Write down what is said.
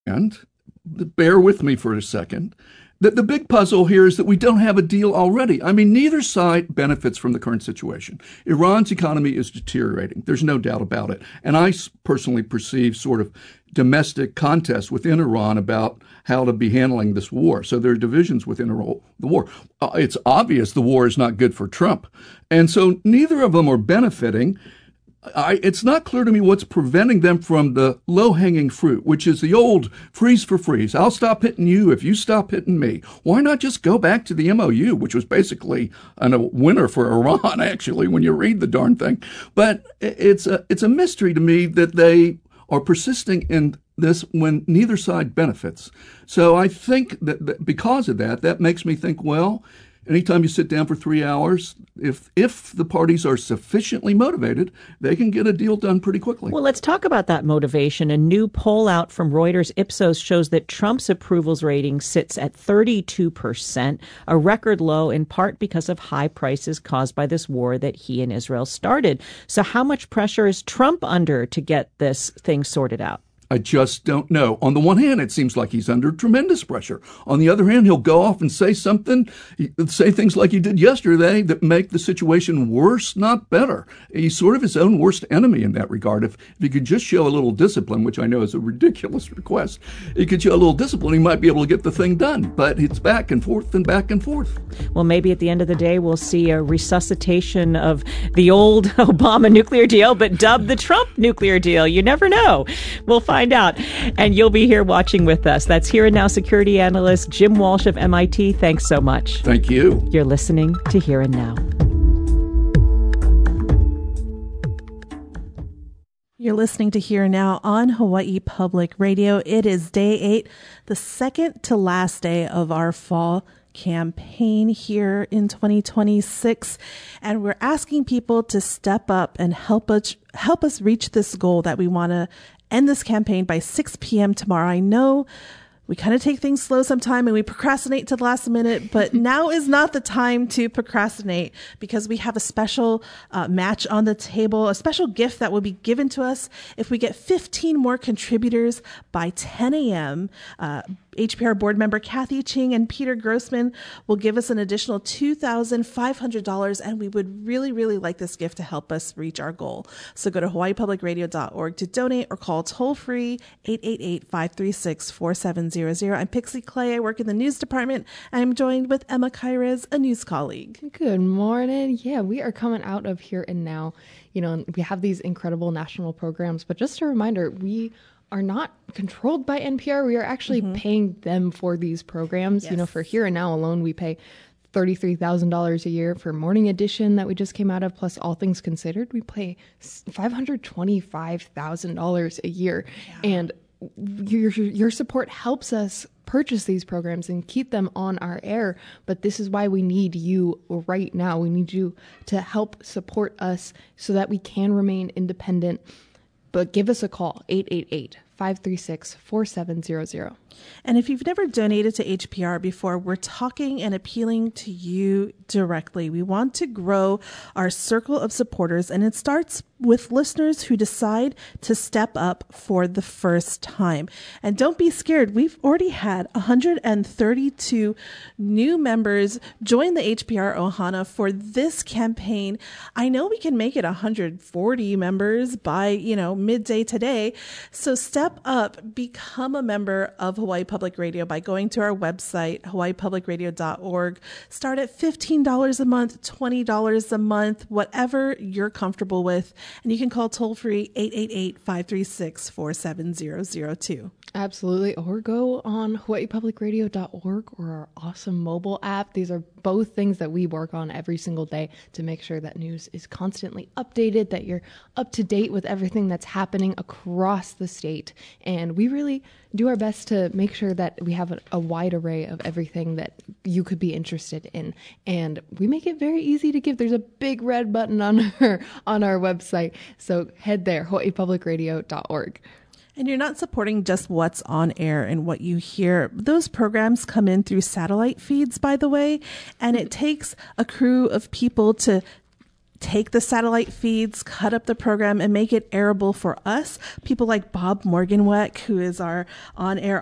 And bear with me for a second. The big puzzle here is that we don't have a deal already. I mean, neither side benefits from the current situation. Iran's economy is deteriorating. There's no doubt about it. And I personally perceive sort of domestic contests within Iran about how to be handling this war. So there are divisions within the war. It's obvious the war is not good for Trump. And so neither of them are benefiting. It's not clear to me what's preventing them from the low-hanging fruit, which is the old freeze for freeze. I'll stop hitting you if you stop hitting me. Why not just go back to the MOU, which was basically a winner for Iran, actually, when you read the darn thing. But it's a mystery to me that they are persisting in this when neither side benefits. So I think that because of that, that makes me think, well, anytime you sit down for 3 hours, if the parties are sufficiently motivated, they can get a deal done pretty quickly. Well, let's talk about that motivation. A new poll out from Reuters Ipsos shows that Trump's approval rating sits at 32%, a record low in part because of high prices caused by this war that he and Israel started. So how much pressure is Trump under to get this thing sorted out? I just don't know. On the one hand, it seems like he's under tremendous pressure. On the other hand, he'll go off and say things like he did yesterday that make the situation worse, not better. He's sort of his own worst enemy in that regard. If he could just show a little discipline, which I know is a ridiculous request, he could show a little discipline, he might be able to get the thing done. But it's back and forth and back and forth. Well, maybe at the end of the day, we'll see a resuscitation of the old Obama nuclear deal, but dubbed the Trump nuclear deal. You never know. We'll find out. And you'll be here watching with us. That's Here and Now security analyst Jim Walsh of MIT. Thanks so much. Thank you. You're listening to Here and Now. You're listening to Here and Now on Hawaii Public Radio. It is day 8, the second to last day of our fall campaign here in 2026, and we're asking people to step up and help us reach this goal that we want to end this campaign by 6 p.m. tomorrow. I know we kind of take things slow sometime and we procrastinate to the last minute, but now is not the time to procrastinate because we have a special match on the table, a special gift that will be given to us if we get 15 more contributors by 10 a.m. HPR board member Kathy Ching and Peter Grossman will give us an additional $2,500, and we would really, really like this gift to help us reach our goal. So go to hawaiipublicradio.org to donate or call toll-free 888-536-4700. I'm Pixie Clay. I work in the news department. I'm joined with Emma Kairez, a news colleague. Good morning. Yeah, we are coming out of Here and Now. You know, we have these incredible national programs, but just a reminder, we are not controlled by NPR. We are actually paying them for these programs. Yes. You know, for Here and Now alone, we pay $33,000 a year for Morning Edition that we just came out of, plus All Things Considered. We pay $525,000 a year. Yeah. And your support helps us purchase these programs and keep them on our air. But this is why we need you right now. We need you to help support us so that we can remain independent. But give us a call, 888-536-4700. And if you've never donated to HPR before, we're talking and appealing to you directly. We want to grow our circle of supporters, and it starts with listeners who decide to step up for the first time. And don't be scared. We've already had 132 new members join the HPR Ohana for this campaign. I know we can make it 140 members by, midday today. So step up, become a member of Hawaii Public Radio by going to our website, hawaiipublicradio.org. Start at $15 a month, $20 a month, whatever you're comfortable with. And you can call toll-free 888-536-4700 too. Absolutely. Or go on hawaiipublicradio.org or our awesome mobile app. These are both things that we work on every single day to make sure that news is constantly updated, that you're up to date with everything that's happening across the state. And we really do our best to make sure that we have a wide array of everything that you could be interested in. And we make it very easy to give. There's a big red button on our website. So head there, hawaiipublicradio.org. And you're not supporting just what's on air and what you hear. Those programs come in through satellite feeds, by the way, and it takes a crew of people to take the satellite feeds, cut up the program, and make it airable for us. People like Bob Morganweck, who is our on-air